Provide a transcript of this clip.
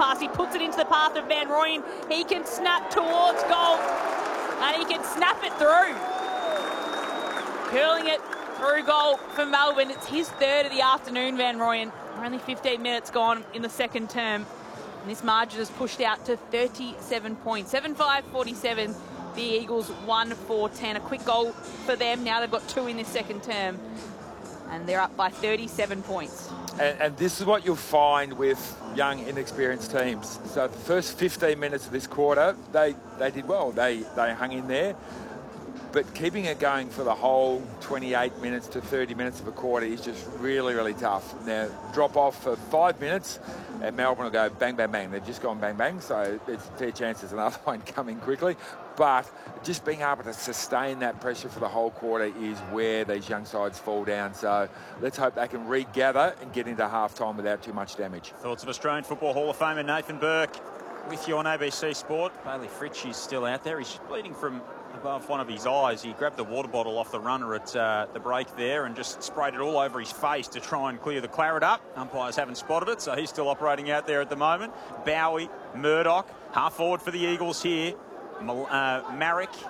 pass. He puts it into the path of Van Rooyen. He can snap towards goal, and he can snap it through. Curling it through goal for Melbourne. It's his third of the afternoon, Van Rooyen. Only 15 minutes gone in the second term. And this margin is pushed out to 37 points. 7-5-47. The Eagles 1-4-10. A quick goal for them. Now they've got 2 in this second term. And they're up by 37 points. And this is what you'll find with young, inexperienced teams. So the first 15 minutes of this quarter, they did well. They hung in there. But keeping it going for the whole 28 minutes to 30 minutes of a quarter is just really, really tough. Now, drop off for 5 minutes, and Melbourne will go bang, bang, bang. They've just gone bang, bang, so there's a fair chance there's another one coming quickly. But just being able to sustain that pressure for the whole quarter is where these young sides fall down. So let's hope they can regather and get into half-time without too much damage. Thoughts of Australian Football Hall of Famer Nathan Burke with you on ABC Sport. Bailey Fritsch is still out there. He's bleeding from above one of his eyes. He grabbed the water bottle off the runner at the break there and just sprayed it all over his face to try and clear the claret up. Umpires haven't spotted it, so he's still operating out there at the moment. Bowie, Murdoch, half forward for the Eagles here. Marek